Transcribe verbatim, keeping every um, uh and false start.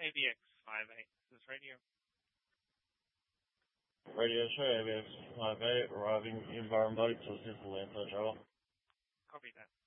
A B X five eight. This is radio. Radio show A B X five eight, arriving in Burrumbide to assist the landside travel. Copy that.